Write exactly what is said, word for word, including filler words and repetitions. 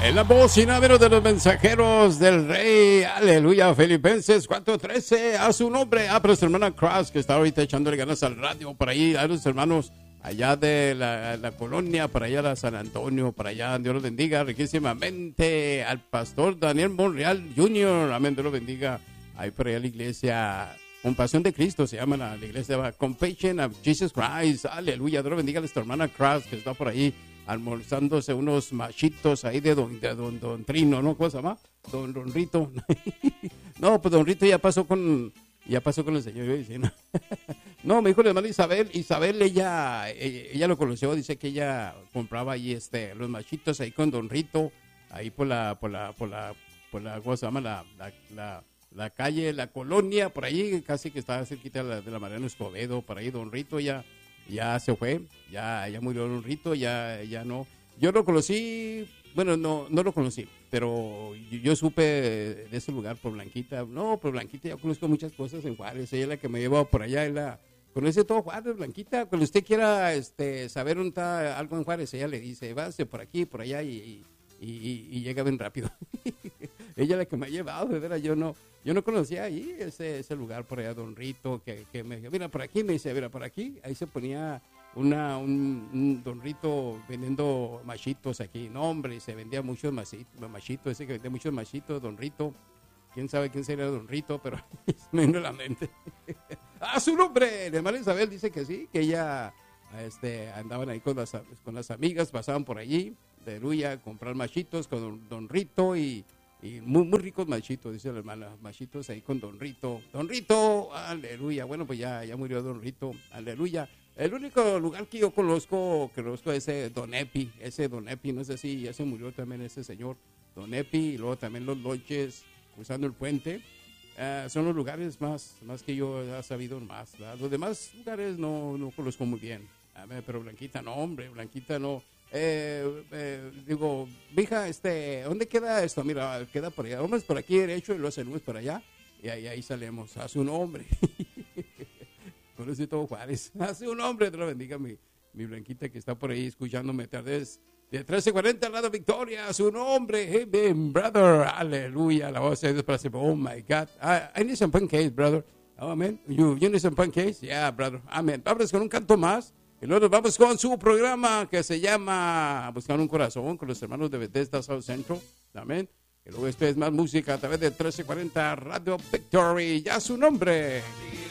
En la bocinadero de los mensajeros del rey, aleluya, Filipenses cuatro trece, a su nombre, a nuestra hermana Cross, que está ahorita echándole ganas al radio, por ahí, a los hermanos allá de la, la colonia, para allá de San Antonio, para allá, Dios los bendiga riquísimamente, al pastor Daniel Monreal junior, amén, Dios los bendiga, ahí por allá la iglesia Compasión de Cristo, se llama la, la iglesia, Compassion of Jesus Christ, aleluya, Dios los bendiga a nuestra hermana Cross, que está por ahí, almorzándose unos machitos ahí de don, de don, don Trino, ¿no? ¿Cómo se llama? Don, don Rito. No, pues don Rito ya pasó con, ya pasó con el señor. ¿No? No, me dijo la hermana Isabel, Isabel, ella, ella, ella lo conoció, dice que ella compraba ahí este, los machitos ahí con don Rito, ahí por la, por la, por la, por la, ¿cómo se llama? La, la, la, la calle, la colonia, por ahí, casi que estaba cerquita de la, de la Mariano Escobedo, por ahí don Rito ya, ya se fue, ya, ya murió don Rito, ya, ya no. Yo lo conocí, bueno, no, no lo conocí, pero yo, yo supe de ese lugar por Blanquita. No, por Blanquita yo conozco muchas cosas en Juárez, ella es la que me lleva por allá, ella la conoce todo Juárez, Blanquita. Cuando usted quiera este, saber dónde está algo en Juárez, ella le dice, váyase por aquí, por allá y, y, y, y llega bien rápido. Ella es la que me ha llevado, de veras, yo no, yo no conocía ahí ese, ese lugar por allá, don Rito, que, que me dijo, mira por aquí, me dice, mira por aquí, ahí se ponía una, un, un don Rito vendiendo machitos aquí, no hombre, se vendía muchos machitos, ese que vendía muchos machitos, don Rito, quién sabe quién sería don Rito, pero me vino a la mente. ¡A su nombre! La hermana Isabel dice que sí, que ella este, andaban ahí con las, con las amigas, pasaban por allí, de Luya, a comprar machitos con don, don Rito y... Y muy, muy ricos machitos, dice la hermana, machitos ahí con don Rito. Don Rito, aleluya. Bueno, pues ya, ya murió don Rito, aleluya. El único lugar que yo conozco, que conozco es ese don Epi, ese don Epi, no sé si ya se murió también ese señor, don Epi, y luego también los lonches, cruzando el puente. Uh, son los lugares más, más que yo he sabido más, ¿verdad? Los demás lugares no, no conozco muy bien. A ver, pero Blanquita no, hombre, Blanquita no. Eh, eh, digo, mija, este, ¿dónde queda esto? Mira, queda por allá, vamos por aquí derecho y luego salimos por allá y ahí, ahí salimos, a su nombre. Conoce todo Juárez, a su nombre, te lo bendiga mi, mi Blanquita que está por ahí escuchándome tarde de trece cuarenta al lado Victoria, a su nombre, amen, brother, aleluya, la voz de Dios para siempre, oh my God, I, I need some pancakes, brother, oh, amen, you, you need some pancakes, yeah, brother, amen, vamos con un canto más. Y luego nos vamos con su programa que se llama Buscar un Corazón con los hermanos de Bethesda South Central. Amén. Y luego esto es más música a través de trece cuarenta Radio Victory. Ya su nombre.